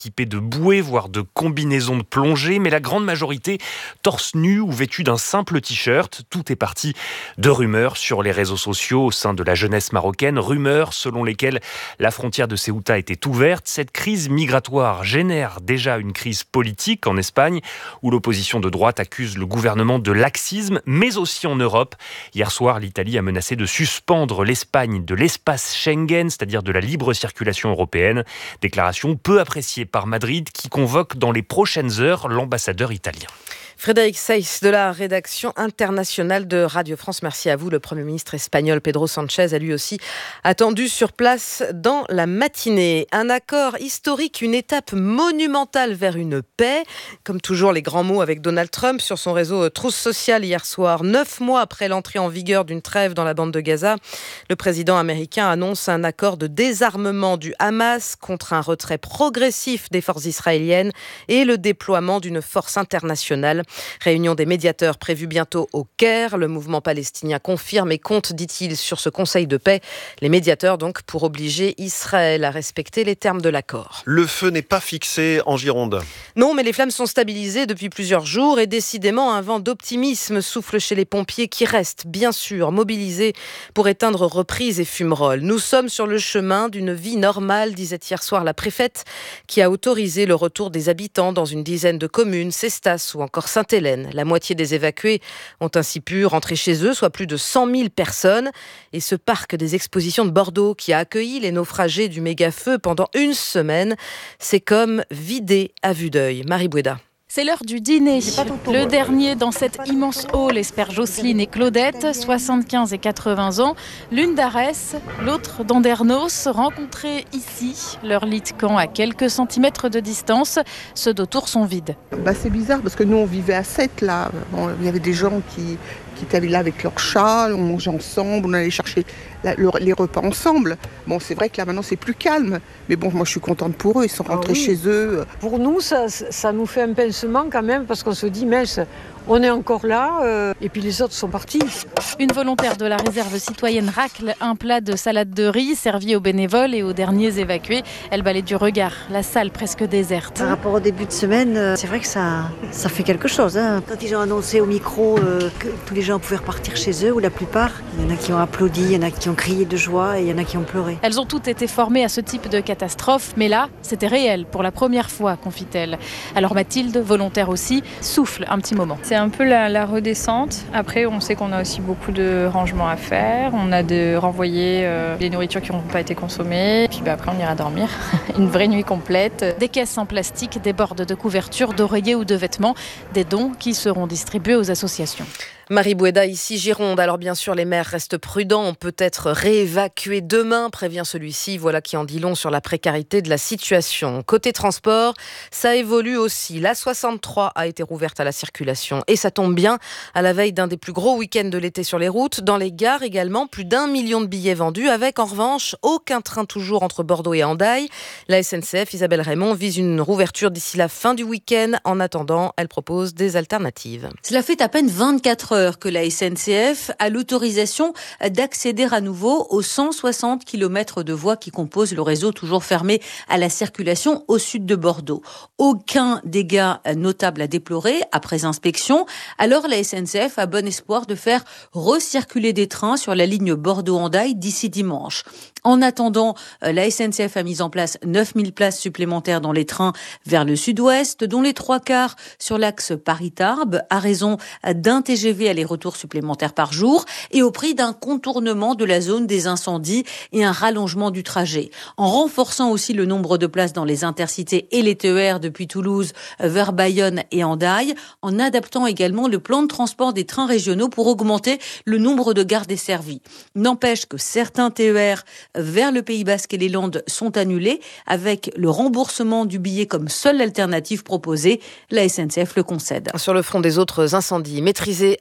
équipés de bouées, voire de combinaisons de plongée, mais la grande majorité torse nu ou vêtue d'un simple t-shirt. Tout est parti de rumeurs sur les réseaux sociaux au sein de la jeunesse marocaine, rumeurs selon lesquelles la frontière de Ceuta était ouverte. Cette crise migratoire génère déjà une crise politique en Espagne, où l'opposition de droite accuse le gouvernement de laxisme, mais aussi en Europe. Hier soir, l'Italie a menacé de suspendre l'Espagne de l'espace Schengen, c'est-à-dire de la libre circulation européenne. Déclaration peu appréciée par Madrid, qui convoque dans les prochaines heures l'ambassadeur italien. Frédéric Seyss de la rédaction internationale de Radio France. Merci à vous. Le Premier ministre espagnol Pedro Sánchez a lui aussi attendu sur place dans la matinée. Un accord historique, une étape monumentale vers une paix. Comme toujours, les grands mots avec Donald Trump sur son réseau Truth Social hier soir. 9 mois après l'entrée en vigueur d'une trêve dans la bande de Gaza, le président américain annonce un accord de désarmement du Hamas contre un retrait progressif des forces israéliennes et le déploiement d'une force internationale. Réunion des médiateurs prévue bientôt au Caire. Le mouvement palestinien confirme et compte, dit-il, sur ce conseil de paix. Les médiateurs, donc, pour obliger Israël à respecter les termes de l'accord. Le feu n'est pas fixé en Gironde. Non, mais les flammes sont stabilisées depuis plusieurs jours et décidément, un vent d'optimisme souffle chez les pompiers qui restent, bien sûr, mobilisés pour éteindre reprises et fumerolles. Nous sommes sur le chemin d'une vie normale, disait hier soir la préfète, qui a autorisé le retour des habitants dans une dizaine de communes, Cestas ou encore Sainte-Hélène. La moitié des évacués ont ainsi pu rentrer chez eux, soit plus de 100 000 personnes. Et ce parc des expositions de Bordeaux, qui a accueilli les naufragés du méga-feu pendant une semaine, c'est comme vidé à vue d'œil. Marie Boueda. C'est l'heure du dîner. Le dernier dans cette immense hall espèrent Jocelyne et Claudette, 75 et 80 ans. L'une d'Arès, l'autre d'Andernos, rencontrés ici. Leur lit de camp à quelques centimètres de distance. Ceux d'autour sont vides. C'est bizarre parce que nous on vivait à 7 là. Il y avait des gens qui étaient là avec leurs chats, on mangeait ensemble, on allait chercher les repas ensemble. C'est vrai que là maintenant c'est plus calme, mais moi je suis contente pour eux, ils sont rentrés chez eux. Pour nous ça nous fait un pincement quand même parce qu'on se dit on est encore là et puis les autres sont partis. Une volontaire de la réserve citoyenne racle un plat de salade de riz servi aux bénévoles et aux derniers évacués. Elle balaie du regard la salle presque déserte. Par rapport au début de semaine, c'est vrai que ça fait quelque chose. Quand ils ont annoncé au micro que tous les gens pouvaient repartir chez eux, ou la plupart, il y en a qui ont applaudi, il y en a qui ont crié de joie et il y en a qui ont pleuré. Elles ont toutes été formées à ce type de catastrophe, mais là, c'était réel pour la première fois, confie-t-elle. Alors Mathilde, volontaire aussi, souffle un petit moment. C'est un peu la redescente. Après, on sait qu'on a aussi beaucoup de rangements à faire. On a de renvoyer les nourritures qui n'ont pas été consommées. Puis après, on ira dormir. Une vraie nuit complète. Des caisses en plastique, des bordes de couverture, d'oreillers ou de vêtements. Des dons qui seront distribués aux associations. Marie Boueda, ici Gironde. Alors bien sûr, les maires restent prudents. On peut être réévacué demain, prévient celui-ci. Voilà qui en dit long sur la précarité de la situation. Côté transport, ça évolue aussi. La 63 a été rouverte à la circulation. Et ça tombe bien, à la veille d'un des plus gros week-ends de l'été sur les routes. Dans les gares également, plus d'1 million de billets vendus, avec en revanche aucun train toujours entre Bordeaux et Hendaye. La SNCF, Isabelle Raymond, vise une rouverture d'ici la fin du week-end. En attendant, elle propose des alternatives. Cela fait à peine 24 heures que la SNCF a l'autorisation d'accéder à nouveau aux 160 km de voies qui composent le réseau toujours fermé à la circulation au sud de Bordeaux. Aucun dégât notable à déplorer après inspection. Alors la SNCF a bon espoir de faire recirculer des trains sur la ligne Bordeaux-Hendaye d'ici dimanche. En attendant, la SNCF a mis en place 9000 places supplémentaires dans les trains vers le sud-ouest, dont les 3/4 sur l'axe Paris-Tarbes, à raison d'un TGV aller-retour supplémentaire par jour et au prix d'un contournement de la zone des incendies et un rallongement du trajet. En renforçant aussi le nombre de places dans les intercités et les TER depuis Toulouse vers Bayonne et Hendaye, en adaptant également le plan de transport des trains régionaux pour augmenter le nombre de gares desservies. N'empêche que certains TER vers le Pays Basque et les Landes sont annulés avec le remboursement du billet comme seule alternative proposée. La SNCF le concède. Sur le front des autres incendies maîtrisés à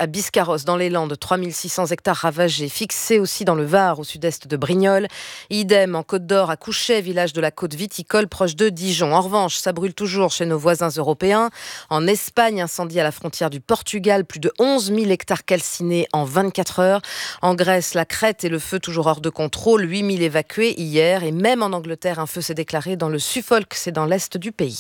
Biscarrosse, dans les Landes, 3600 hectares ravagés. Fixé aussi dans le Var, au sud-est de Brignoles. Idem en Côte d'Or, à Couchet, village de la côte viticole proche de Dijon. En revanche, ça brûle toujours chez nos voisins européens. En Espagne, incendie à la frontière du Portugal, plus de 11 000 hectares calcinés en 24 heures. En Grèce, la crête et le feu toujours hors de contrôle, 8 000 évacués hier. Et même en Angleterre, un feu s'est déclaré dans le Suffolk, c'est dans l'est du pays.